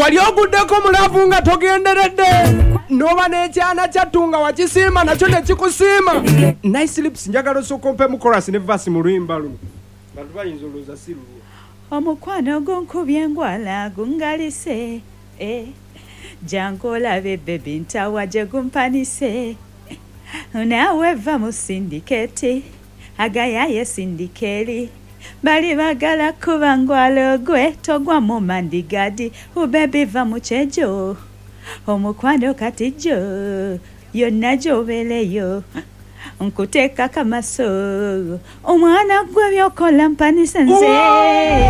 wali oguddeko mulavu nga togenderedde noba n'ekyana kyattunga wakisiima nakyo ne kikusiima. Nice lips njagala osooka ompemu chorus ne verse mu luyimba luno bantu bayinza olowooza si lulwo. Omukwano gunkubye engwala gungalise jangu olabe bebi ntawa gye gumpanise naawe va mu sindiketi agayaye sindikeri bali bagala kuba ngwalo gwe togwa mu mandigadi ubebi va mu kyejo omukwano kati jo yonna gy'obeereyo nkuteeka kamaso omwana gwe byokola mpanise nze.